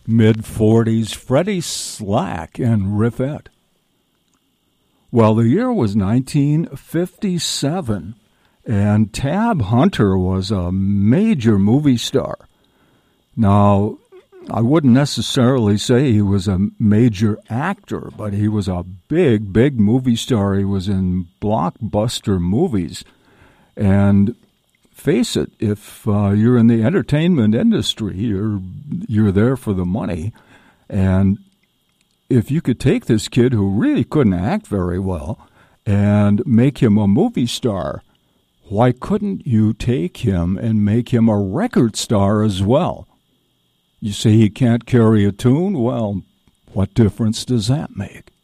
mid-40s, Freddie Slack and Riffette. Well, the year was 1957, and Tab Hunter was a major movie star. Now, I wouldn't necessarily say he was a major actor, but he was a big, big movie star. He was in blockbuster movies. And face it, if you're in the entertainment industry, you're there for the money. And if you could take this kid who really couldn't act very well and make him a movie star, why couldn't you take him and make him a record star as well? You say he can't carry a tune? Well, what difference does that make?